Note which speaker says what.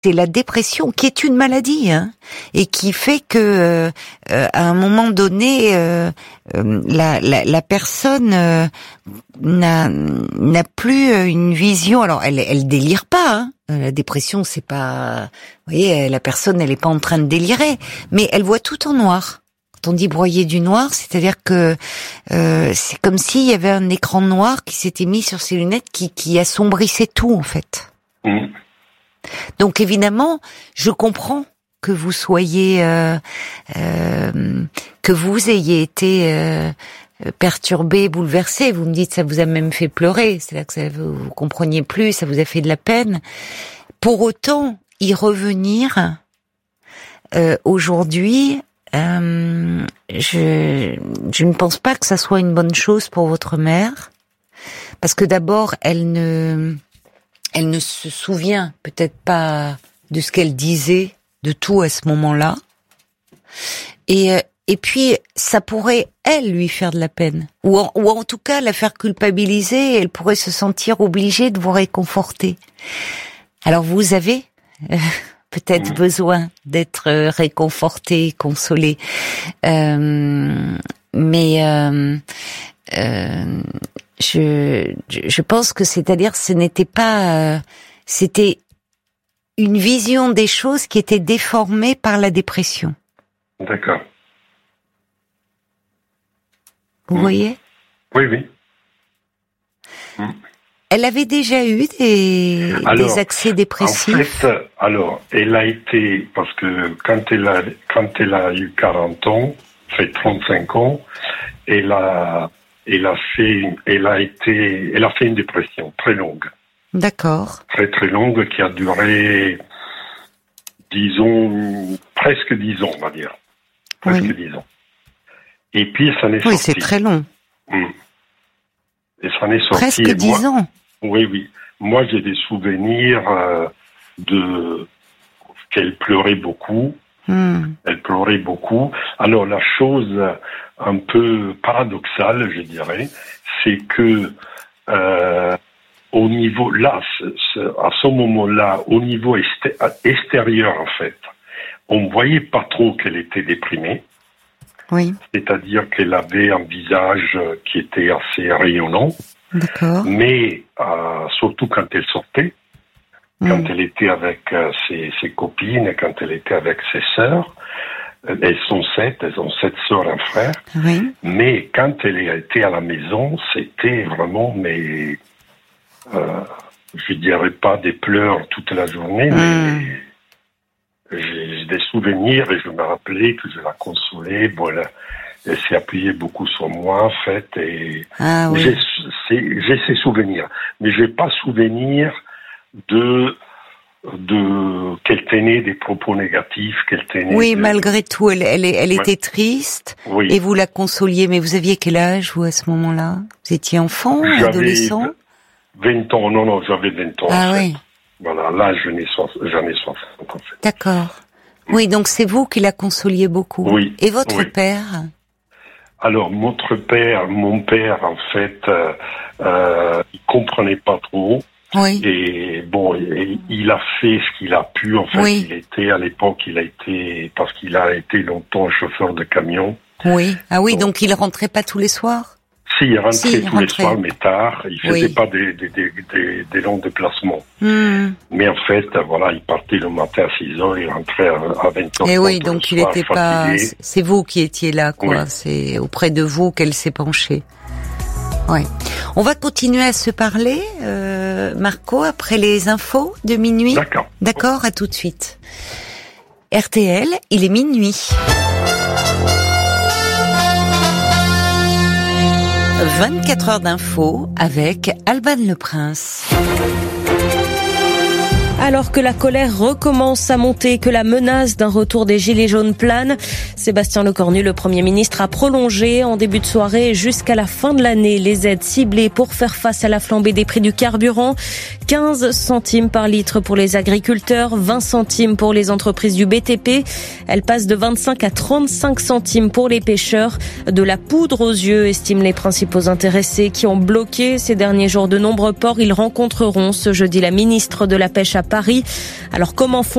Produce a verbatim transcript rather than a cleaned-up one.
Speaker 1: C'est la dépression qui est une maladie, hein, et qui fait que euh, euh, à un moment donné, euh, euh, la, la, la personne euh, n'a, n'a plus une vision. Alors, elle, elle délire pas. Hein. La dépression, c'est pas. Vous voyez, la personne, elle est pas en train de délirer, mais elle voit tout en noir. Quand on dit broyer du noir, c'est-à-dire que euh, c'est comme s'il y avait un écran noir qui s'était mis sur ses lunettes, qui, qui assombrissait tout en fait. Mmh. Donc évidemment, je comprends que vous soyez, euh, euh, que vous ayez été euh, perturbé, bouleversé. Vous me dites ça vous a même fait pleurer. C'est là que ça, vous, vous compreniez plus, ça vous a fait de la peine. Pour autant, y revenir euh, aujourd'hui, euh, je, je ne pense pas que ça soit une bonne chose pour votre mère, parce que d'abord, elle ne Elle ne se souvient peut-être pas de ce qu'elle disait, de tout à ce moment-là. Et, et puis, ça pourrait, elle, lui faire de la peine. Ou en, ou en tout cas, la faire culpabiliser, et elle pourrait se sentir obligée de vous réconforter. Alors, vous avez euh, peut-être mmh. besoin d'être réconforté, consolé. Euh, mais... Euh, euh, Je, je pense que c'est-à-dire ce n'était pas, euh, c'était une vision des choses qui était déformée par la dépression.
Speaker 2: D'accord.
Speaker 1: Vous mmh. voyez ?
Speaker 2: Oui, oui.
Speaker 1: Mmh. Elle avait déjà eu des, alors, des accès dépressifs.
Speaker 2: En fait, alors, elle a été, parce que quand elle a, quand elle a eu quarante ans, fait trente-cinq ans, elle a Elle a fait, elle a été, elle a fait une dépression très longue.
Speaker 1: D'accord.
Speaker 2: Très très longue qui a duré, disons, presque dix ans, on va dire. Presque oui. dix ans. Et puis, ça n'est sorti.
Speaker 1: Oui, c'est très long.
Speaker 2: Hum. Et ça n'est sorti.
Speaker 1: Presque dix ans.
Speaker 2: Oui, oui. Moi, j'ai des souvenirs euh, de qu'elle pleurait beaucoup. Hum. Elle pleurait beaucoup. Alors, la chose un peu paradoxale, je dirais, c'est que euh, au niveau là, à ce moment-là, au niveau extérieur, en fait, on voyait pas trop qu'elle était déprimée.
Speaker 1: Oui.
Speaker 2: C'est-à-dire qu'elle avait un visage qui était assez rayonnant.
Speaker 1: D'accord.
Speaker 2: Mais euh, surtout quand elle sortait, mmh. quand elle était avec euh, ses, ses copines, quand elle était avec ses sœurs. Elles sont sept, elles ont sept sœurs et un frère.
Speaker 1: Oui.
Speaker 2: Mais quand elle était à la maison, c'était vraiment, mais euh, je dirais pas des pleurs toute la journée, mmh. mais j'ai des souvenirs et je me rappelais que je la consolais. Bon, elle, elle s'est appuyée beaucoup sur moi, en fait, et
Speaker 1: ah, oui.
Speaker 2: j'ai, j'ai ces souvenirs. Mais j'ai pas souvenir de de qu'elle tenait des propos négatifs, qu'elle tenait...
Speaker 1: Oui,
Speaker 2: de...
Speaker 1: malgré tout, elle, elle, elle était ouais. triste,
Speaker 2: oui.
Speaker 1: et vous la consoliez, mais vous aviez quel âge, vous, à ce moment-là ? Vous étiez enfant,
Speaker 2: j'avais
Speaker 1: adolescent ?
Speaker 2: vingt ans, non, non, j'avais vingt ans.
Speaker 1: Ah
Speaker 2: en fait.
Speaker 1: oui.
Speaker 2: Voilà, là, je n'ai so... j'en ai soixante, en fait.
Speaker 1: D'accord. Oui, donc c'est vous qui la consoliez beaucoup.
Speaker 2: Oui.
Speaker 1: Et votre
Speaker 2: oui.
Speaker 1: père ?
Speaker 2: Alors, notre père, mon père, en fait, euh, euh, il comprenait pas trop.
Speaker 1: Oui.
Speaker 2: Et bon, il, il a fait ce qu'il a pu. En fait,
Speaker 1: oui.
Speaker 2: il était à l'époque, il a été parce qu'il a été longtemps chauffeur de camion.
Speaker 1: Oui. Ah oui, donc, donc il rentrait pas tous les soirs.
Speaker 2: Si, il rentrait
Speaker 1: si, il
Speaker 2: tous
Speaker 1: rentrait.
Speaker 2: les soirs, mais tard. Il faisait
Speaker 1: oui.
Speaker 2: pas des, des, des, des, des longs déplacements.
Speaker 1: Mmh.
Speaker 2: Mais en fait, voilà, il partait le matin à six heures, il rentrait à, à vingt heures.
Speaker 1: Et oui, donc il était pas. C'est vous qui étiez là, quoi.
Speaker 2: Oui.
Speaker 1: C'est auprès de vous qu'elle s'est penchée. Ouais. On va continuer à se parler, euh, Marco, après les infos de minuit.
Speaker 2: D'accord.
Speaker 1: D'accord, à tout de suite. R T L, il est minuit. vingt-quatre heures d'infos avec Alban Le Prince.
Speaker 3: Alors que la colère recommence à monter, que la menace d'un retour des Gilets jaunes plane, Sébastien Lecornu, le Premier ministre, a prolongé en début de soirée jusqu'à la fin de l'année les aides ciblées pour faire face à la flambée des prix du carburant. quinze centimes par litre pour les agriculteurs, vingt centimes pour les entreprises du B T P. Elle passe de vingt-cinq à trente-cinq centimes pour les pêcheurs. De la poudre aux yeux, estiment les principaux intéressés qui ont bloqué ces derniers jours de nombreux ports. Ils rencontreront ce jeudi la ministre de la Pêche à Paris. Alors comment font